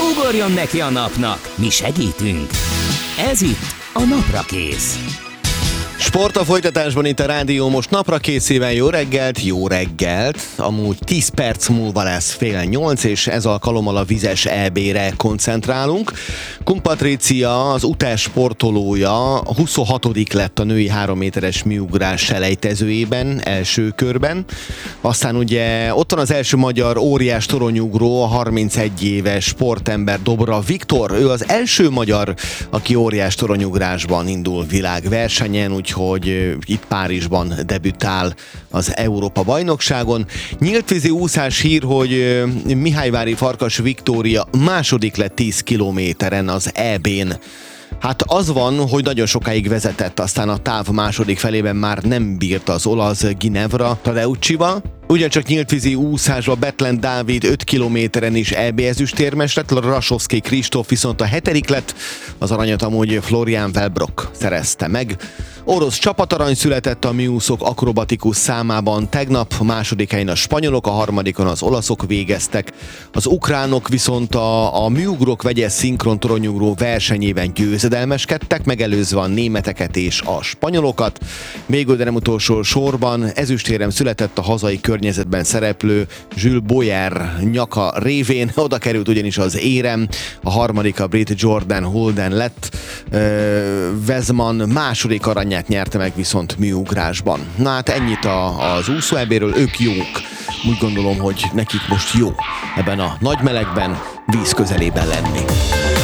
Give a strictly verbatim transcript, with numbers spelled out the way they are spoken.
Ugorjon neki a napnak, mi segítünk! Ez itt a Naprakész. Sport a folytatásban itt a rádió, most naprakészében jó reggelt, jó reggelt. Amúgy tíz perc múlva lesz fél nyolc, és ez alkalommal a vizes é bé-re koncentrálunk. Kun Patrícia, az utás sportolója, huszonhatodik lett a női három méteres műugrás selejtezőjében, első körben. Aztán ugye ott van az első magyar óriás toronyugró, a harmincegy éves sportember Dobra Viktor. Ő az első magyar, aki óriás toronyugrásban indul világversenyen, úgyhogy itt Párizsban debütál az Európa-bajnokságon. Nyíltvízi úszás hír, hogy Mihályvári Farkas Viktória második lett tíz kilométeren az é bén. Hát az van, hogy nagyon sokáig vezetett, aztán a táv második felében már nem bírta az olasz Ginevra Tadeucsival. Ugyancsak nyíltvízi úszásba Betlen Dávid öt kilométeren is é bé ezüstérmes lett, Rasovszky Kristóf viszont a hetedik lett, az aranyat amúgy Florian Velbrok szerezte meg. Orosz csapatarany született a műúszók akrobatikus számában tegnap, a második helyen a spanyolok, a harmadikon az olaszok végeztek. Az ukránok viszont a, a műugrók vegyes szinkrontoronyugró versenyében győzedelmeskedtek, megelőzve a németeket és a spanyolokat. Végül, de nem utolsó sorban ezüstérem született a hazai környezetben szereplő Jules Boyer nyaka révén, oda került ugyanis az érem, a harmadik a brit Jordan Holden lett, Vezman második aranyát nyerte meg viszont műugrásban. Na hát ennyit a, az úszó é bé-ről, ők jók. Úgy gondolom, hogy nekik most jó ebben a nagy melegben víz közelében lenni.